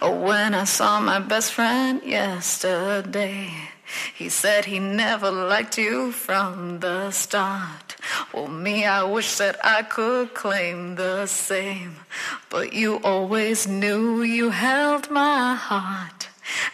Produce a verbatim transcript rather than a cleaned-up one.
When I saw my best friend yesterday, he said he never liked you from the start. Well, me, I wish that I could claim the same, but you always knew you held my heart.